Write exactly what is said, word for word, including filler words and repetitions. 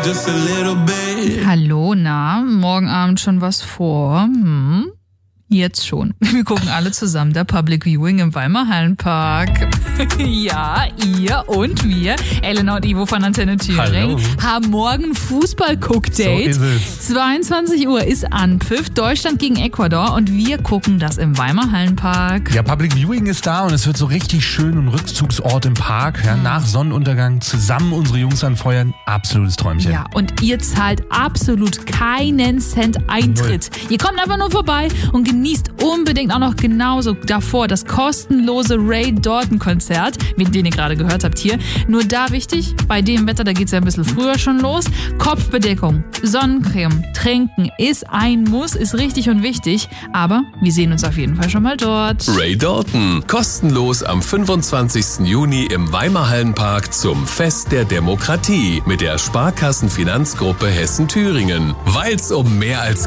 just a little bit. Hallo, na, morgen Abend schon was vor? Hm? Jetzt schon. Wir gucken alle zusammen der Public Viewing im Weimar Hallenpark. Ja, ihr und wir, Elena und Ivo von Antenne Thüringen, haben morgen Fußball-Cook-Date. So ist es. zweiundzwanzig Uhr ist Anpfiff, Deutschland gegen Ecuador und wir gucken das im Weimar Hallenpark. Ja, Public Viewing ist da und es wird so richtig schön ein Rückzugsort im Park. Ja, nach Sonnenuntergang zusammen unsere Jungs anfeuern. Absolutes Träumchen. Ja, und ihr zahlt absolut keinen Cent Eintritt. Null. Ihr kommt einfach nur vorbei und genießt unbedingt auch noch genauso davor das kostenlose Ray Dalton-Konzert, den ihr gerade gehört habt hier. Nur da wichtig, bei dem Wetter, da geht es ja ein bisschen früher schon los. Kopfbedeckung, Sonnencreme, Trinken ist ein Muss, ist richtig und wichtig. Aber wir sehen uns auf jeden Fall schon mal dort. Ray Dalton, kostenlos am fünfundzwanzigsten Juni im Weimar Hallenpark zum Fest der Demokratie mit der Sparkassenfinanzgruppe Hessen-Thüringen. Weil's um mehr als